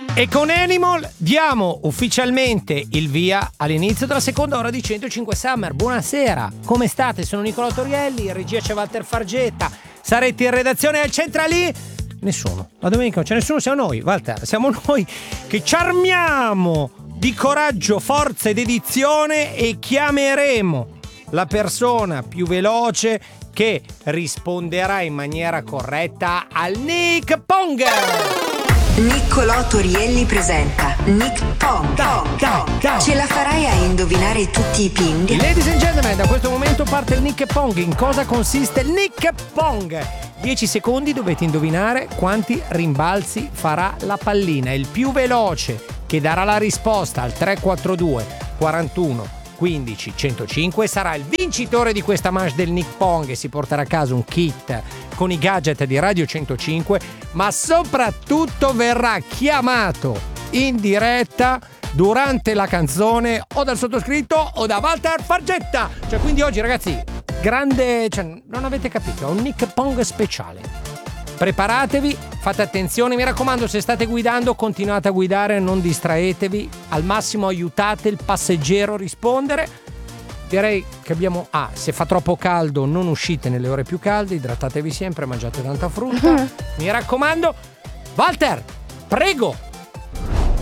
E con Animal diamo ufficialmente il via all'inizio della seconda ora di 105 Summer. Buonasera, come state? Sono Nicolò Torielli, in regia c'è Walter Fargetta. Sarete in redazione al Centralì? Nessuno. La domenica non c'è nessuno, siamo noi, Walter. Siamo noi che ci armiamo di coraggio, forza ed edizione e chiameremo la persona più veloce che risponderà in maniera corretta al Nick Pong. Nicolò Torielli presenta Nick Pong. Ce la farai a indovinare tutti i ping? Ladies and gentlemen, da questo momento parte il Nick Pong. In cosa consiste il Nick Pong? 10 secondi, dovete indovinare quanti rimbalzi farà la pallina. Il più veloce che darà la risposta al 342 41 15 105 sarà il vincitore di questa manche del Nick Pong e si porterà a casa un kit con i gadget di Radio 105, ma soprattutto verrà chiamato in diretta durante la canzone o dal sottoscritto o da Walter Fargetta. Cioè, quindi oggi, ragazzi, grande, cioè, non avete capito, è un Nick Pong speciale. Preparatevi, fate attenzione, mi raccomando, se state guidando continuate a guidare, non distraetevi, al massimo aiutate il passeggero a rispondere. Direi che abbiamo... se fa troppo caldo non uscite nelle ore più calde, idratatevi sempre, mangiate tanta frutta. Mi raccomando, Walter, prego!